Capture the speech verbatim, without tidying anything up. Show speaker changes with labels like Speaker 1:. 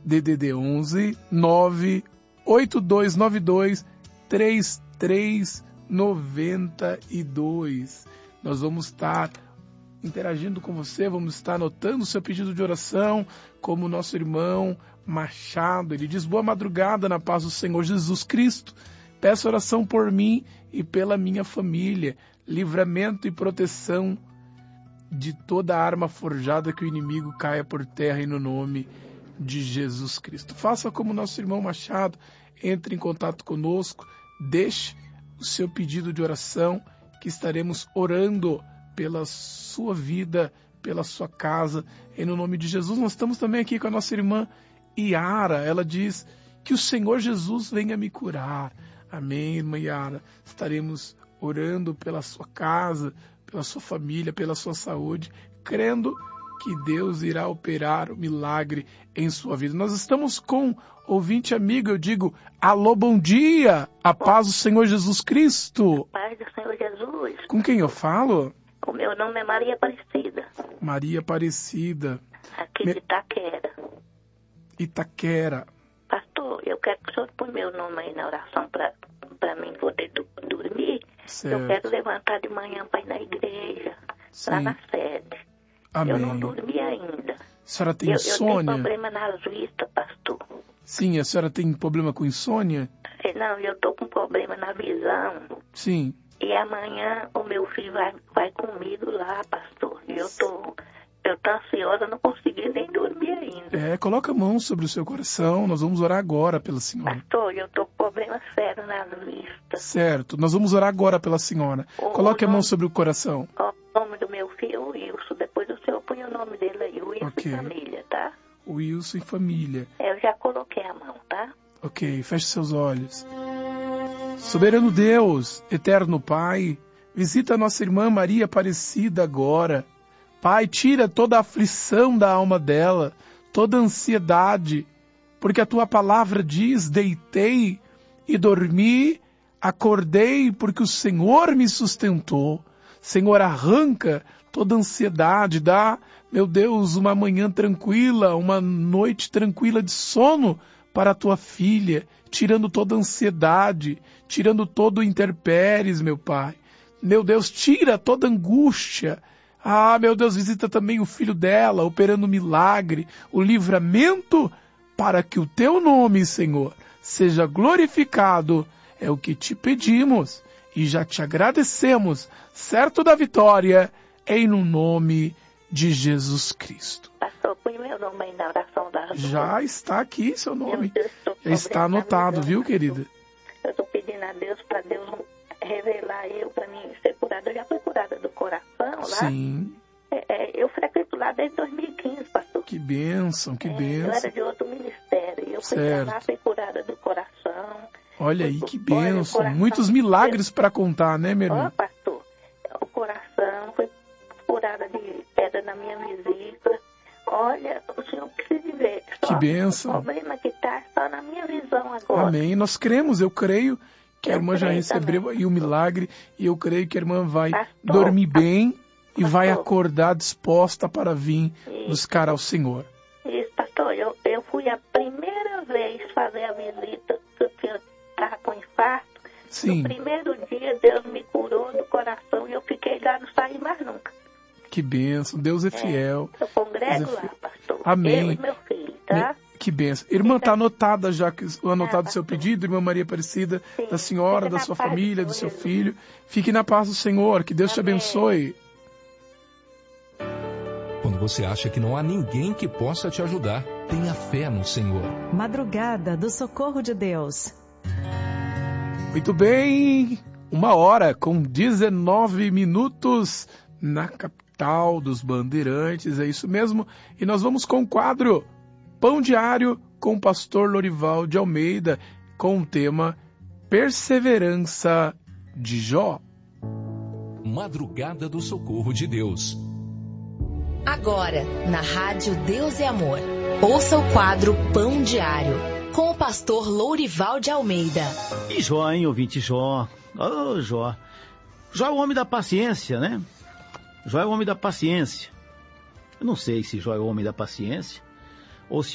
Speaker 1: D D D onze nove oito dois nove dois três três nove dois. Nós vamos estar interagindo com você, vamos estar anotando o seu pedido de oração, como o nosso irmão Machado, ele diz: boa madrugada na paz do Senhor Jesus Cristo, peço oração por mim e pela minha família, livramento e proteção de toda arma forjada, que o inimigo caia por terra e no nome de Jesus Cristo. Faça como nosso irmão Machado, entre em contato conosco, deixe o seu pedido de oração, que estaremos orando pela sua vida, pela sua casa, em nome de Jesus. Nós estamos também aqui com a nossa irmã Iara. Ela diz: que o Senhor Jesus venha me curar. Amém, irmã Iara. Estaremos orando pela sua casa, pela sua família, pela sua saúde, crendo que Deus irá operar o milagre em sua vida. Nós estamos com ouvinte amigo, eu digo: alô, bom dia, a paz do Senhor Jesus Cristo.
Speaker 2: A paz do Senhor Jesus.
Speaker 1: Com quem eu falo?
Speaker 2: O meu nome é Maria Aparecida.
Speaker 1: Maria Aparecida.
Speaker 2: Aqui
Speaker 1: Me...
Speaker 2: de Itaquera.
Speaker 1: Itaquera.
Speaker 2: Pastor, eu quero que o senhor põe meu nome aí na oração para mim poder do, dormir.
Speaker 1: Certo.
Speaker 2: Eu quero levantar de manhã para ir na igreja,
Speaker 1: Sim.
Speaker 2: lá na sede.
Speaker 1: Amém.
Speaker 2: Eu não dormi ainda.
Speaker 1: A senhora tem
Speaker 2: eu,
Speaker 1: insônia?
Speaker 2: Eu tenho problema nas vistas, pastor.
Speaker 1: Sim, a senhora tem problema com insônia?
Speaker 2: Não, eu tô com problema na visão.
Speaker 1: Sim.
Speaker 2: E amanhã o meu filho vai, vai comigo lá, pastor. E eu tô, eu tô ansiosa, não consegui nem dormir ainda.
Speaker 1: É, coloca a mão sobre o seu coração, nós vamos orar agora pela senhora.
Speaker 2: Pastor, eu tô com problema sério nas vistas.
Speaker 1: Certo, nós vamos orar agora pela senhora.
Speaker 2: O,
Speaker 1: Coloque
Speaker 2: o
Speaker 1: a mão
Speaker 2: nome,
Speaker 1: sobre o coração.
Speaker 2: O nome do meu filho é o Wilson, depois o senhor põe o nome dele aí, o Wilson
Speaker 1: Ok.
Speaker 2: e família, tá?
Speaker 1: Wilson e família.
Speaker 2: É, eu já coloquei a mão, tá?
Speaker 1: Ok, feche seus olhos. Soberano Deus, eterno Pai, visita a nossa irmã Maria Aparecida agora. Pai, tira toda a aflição da alma dela, toda a ansiedade, porque a tua palavra diz: deitei e dormi, acordei porque o Senhor me sustentou. Senhor, arranca toda a ansiedade, dá, meu Deus, uma manhã tranquila, uma noite tranquila de sono para a tua filha, tirando toda a ansiedade, tirando todo o intempéries, meu Pai. Meu Deus, tira toda a angústia. Ah, meu Deus, visita também o filho dela, operando o milagre, o livramento, para que o teu nome, Senhor, seja glorificado. É o que te pedimos e já te agradecemos, certo da vitória, em no nome de Jesus Cristo.
Speaker 2: Pastor, põe meu nome aí na oração da...
Speaker 1: Já está aqui seu nome.
Speaker 2: Deus,
Speaker 1: Já está anotado, viu, querida?
Speaker 2: Eu estou pedindo a Deus para Deus revelar eu para mim ser curada. Eu já fui curada do coração lá.
Speaker 1: Sim.
Speaker 2: É, é, eu frequento lá desde dois mil e quinze, pastor.
Speaker 1: Que bênção, que
Speaker 2: é,
Speaker 1: bênção.
Speaker 2: Eu era de outro ministério. Eu fui
Speaker 1: certo.
Speaker 2: lá, fui curada do coração.
Speaker 1: Olha aí, que bênção.
Speaker 2: Olha,
Speaker 1: muitos milagres para contar, né, minha irmã?
Speaker 2: Ó, pastor, o coração foi curada de pedra na minha vesícula. Olha, o senhor precisa ver. Só
Speaker 1: que bênção.
Speaker 2: O problema que está só na minha visão agora.
Speaker 1: Amém. Nós cremos, eu creio que
Speaker 2: eu
Speaker 1: a irmã já recebeu
Speaker 2: também.
Speaker 1: aí o milagre e eu creio que a irmã vai
Speaker 2: pastor,
Speaker 1: dormir bem
Speaker 2: pastor.
Speaker 1: e vai acordar disposta para vir
Speaker 2: Isso.
Speaker 1: buscar ao Senhor.
Speaker 2: Isso, pastor. Eu, eu fui a primeira vez fazer a visita, porque eu estava com infarto.
Speaker 1: Sim.
Speaker 2: No primeiro dia, Deus me curou do coração e eu fiquei lá, não saí mais nunca.
Speaker 1: Que bênção, Deus é fiel.
Speaker 2: É, eu congrego
Speaker 1: Deus é
Speaker 2: lá, pastor.
Speaker 1: Amém.
Speaker 2: Eu e meu filho, tá?
Speaker 1: Que bênção. Irmã, está
Speaker 2: Fica...
Speaker 1: anotada já, que anotado o
Speaker 2: Ah,
Speaker 1: seu pedido, irmã Maria Aparecida,
Speaker 2: Sim.
Speaker 1: da senhora,
Speaker 2: Fica
Speaker 1: da
Speaker 2: na
Speaker 1: sua
Speaker 2: paz
Speaker 1: família,
Speaker 2: do
Speaker 1: do seu
Speaker 2: Senhor,
Speaker 1: filho. Fique na paz do Senhor, que Deus te
Speaker 2: Amém.
Speaker 1: abençoe.
Speaker 3: Quando você acha que não há ninguém que possa te ajudar, tenha fé no Senhor.
Speaker 4: Madrugada do Socorro de Deus.
Speaker 1: Muito bem, uma hora com dezenove minutos na capital dos Bandeirantes, é isso mesmo. E nós vamos com o quadro Pão Diário com o pastor Lorival de Almeida, com o tema Perseverança de Jó.
Speaker 3: Madrugada do Socorro de Deus.
Speaker 5: Agora, na Rádio Deus é Amor, ouça o quadro Pão Diário, com o pastor Lourival de Almeida.
Speaker 6: E Jó, hein, ouvinte Jó? Ô, oh, Jó. Jó é o homem da paciência, né? Jó é o homem da paciência. Eu não sei se Jó é o homem da paciência ou se